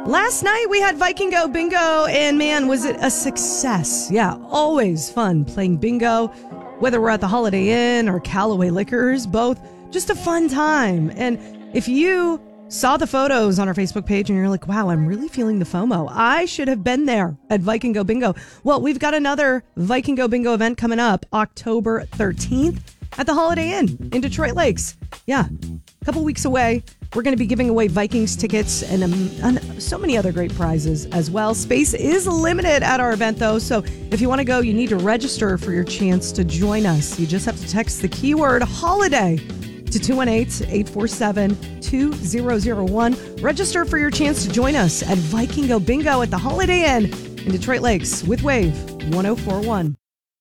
Last night we had Viking Go Bingo, and man, was it a success. Yeah, always fun playing bingo, whether we're at the Holiday Inn or Callaway Liquors, both just a fun time. And if you saw the photos on our Facebook page and you're like, wow, I'm really feeling the FOMO, I should have been there at Viking Go Bingo. Well, we've got another Viking Go Bingo event coming up October 13th at the Holiday Inn in Detroit Lakes. Yeah, a couple weeks away. We're going to be giving away Vikings tickets and so many other great prizes as well. Space is limited at our event, though, so if you want to go, you need to register for your chance to join us. You just have to text the keyword HOLIDAY to 218-847-2001. Register for your chance to join us at Viking Go Bingo at the Holiday Inn in Detroit Lakes with Wave 1041.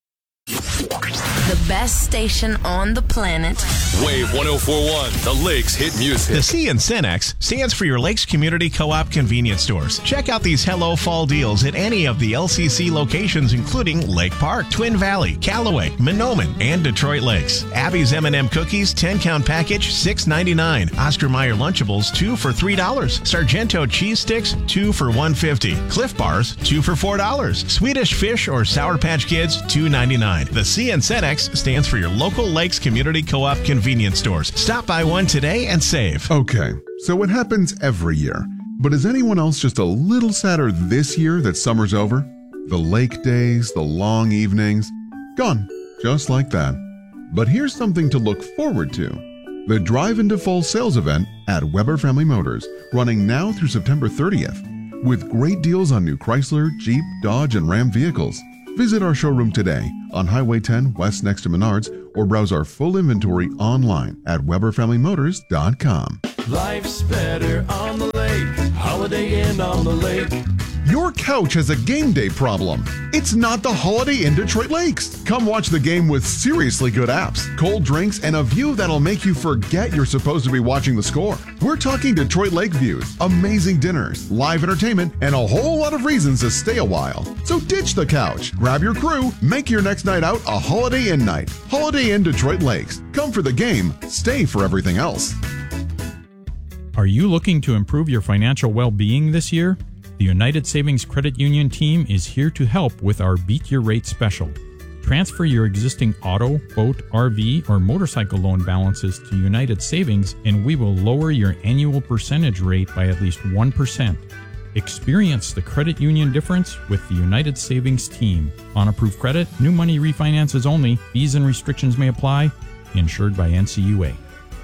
The best station on the planet. Wave 1041, the Lakes hit music. The C in Cenex stands for your Lakes Community Co-op convenience stores. Check out these Hello Fall deals at any of the LCC locations, including Lake Park, Twin Valley, Callaway, Monoman, and Detroit Lakes. Abby's M&M cookies, 10-count package, $6.99. Oscar Mayer Lunchables, 2 for $3. Sargento cheese sticks, 2 for $1.50. Cliff Bars, 2 for $4. Swedish Fish or Sour Patch Kids, $2.99. The C in Cenex stands for your local Lakes Community Co-op convenience stores. Stop by one today and save. Okay, so it happens every year. But is anyone else just a little sadder this year that summer's over? The lake days, the long evenings, gone, just like that. But here's something to look forward to. The Drive into Fall sales event at Weber Family Motors, running now through September 30th. With great deals on new Chrysler, Jeep, Dodge, and Ram vehicles. Visit our showroom today on Highway 10 West next to Menards, or browse our full inventory online at WeberFamilyMotors.com. Life's better on the lake. Holiday Inn on the lake. Your couch has a game day problem. It's not the Holiday Inn Detroit Lakes. Come watch the game with seriously good apps, cold drinks, and a view that'll make you forget you're supposed to be watching the score. We're talking Detroit Lake views, amazing dinners, live entertainment, and a whole lot of reasons to stay a while. So ditch the couch, grab your crew, make your next night out a Holiday Inn night. Holiday Inn Detroit Lakes. Come for the game, stay for everything else. Are you looking to improve your financial well-being this year? The United Savings Credit Union team is here to help with our Beat Your Rate special. Transfer your existing auto, boat, RV, or motorcycle loan balances to United Savings, and we will lower your annual percentage rate by at least 1%. Experience the credit union difference with the United Savings team. On approved credit, new money refinances only. Fees and restrictions may apply. Insured by NCUA.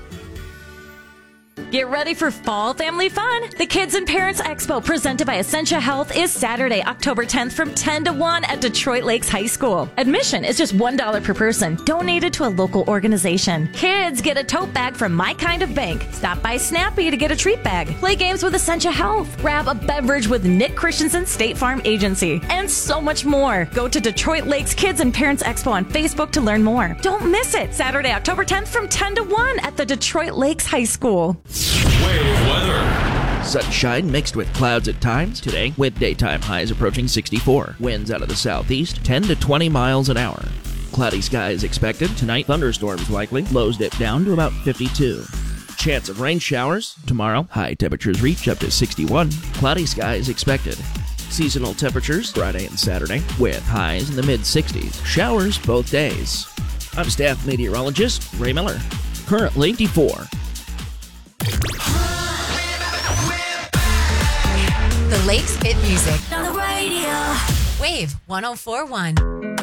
Get ready for fall family fun. The Kids and Parents Expo presented by Essentia Health is Saturday, October 10th from 10 to 1 at Detroit Lakes High School. Admission is just $1 per person, donated to a local organization. Kids get a tote bag from My Kind of Bank. Stop by Snappy to get a treat bag. Play games with Essentia Health. Grab a beverage with Nick Christensen State Farm Agency. And so much more. Go to Detroit Lakes Kids and Parents Expo on Facebook to learn more. Don't miss it. Saturday, October 10th from 10 to 1 at the Detroit Lakes High School. Wave weather. Sunshine mixed with clouds at times today, with daytime highs approaching 64. Winds out of the southeast, 10 to 20 miles an hour. Cloudy skies expected. Tonight, thunderstorms likely. Lows dip down to about 52. Chance of rain showers. Tomorrow, high temperatures reach up to 61. Cloudy skies expected. Seasonal temperatures Friday and Saturday, with highs in the mid-60s. Showers both days. I'm staff meteorologist Ray Miller. Currently 54. The Lakes hit music. On the radio. Wave 1041.